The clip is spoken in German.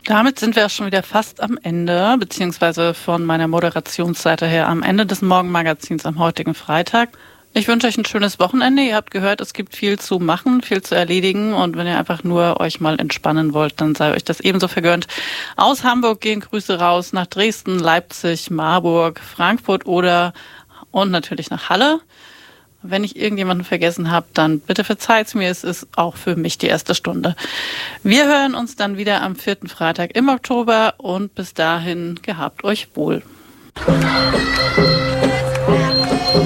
Damit sind wir auch schon wieder fast am Ende, beziehungsweise von meiner Moderationsseite her am Ende des Morgenmagazins am heutigen Freitag. Ich wünsche euch ein schönes Wochenende. Ihr habt gehört, es gibt viel zu machen, viel zu erledigen. Und wenn ihr einfach nur euch mal entspannen wollt, dann sei euch das ebenso vergönnt. Aus Hamburg gehen Grüße raus nach Dresden, Leipzig, Marburg, Frankfurt und natürlich nach Halle. Wenn ich irgendjemanden vergessen habe, dann bitte verzeiht's mir. Es ist auch für mich die erste Stunde. Wir hören uns dann wieder am 4. Freitag im Oktober und bis dahin gehabt euch wohl.